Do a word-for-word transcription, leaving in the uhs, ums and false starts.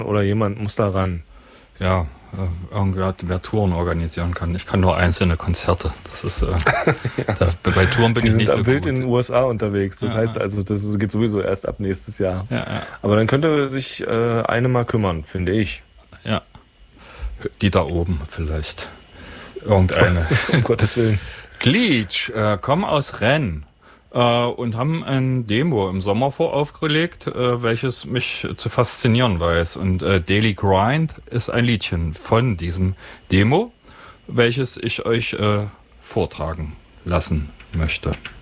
oder jemand muss da ran. Ja, äh, irgendwer, wer Touren organisieren kann. Ich kann nur einzelne Konzerte. Das ist äh, ja. da, bei Touren bin Die ich sind nicht so wild gut. in den U S A unterwegs. Das Ja, heißt ja. also, das geht sowieso erst ab nächstes Jahr. Ja, ja. Aber dann könnte sich äh, eine mal kümmern, finde ich. Ja. Die da oben vielleicht. Irgendeine. Um Gottes Willen. Glitch äh, kommen aus Rennes äh, und haben ein Demo im Sommer voraufgelegt, äh, welches mich zu faszinieren weiß. Und äh, Daily Grind ist ein Liedchen von diesem Demo, welches ich euch äh, vortragen lassen möchte.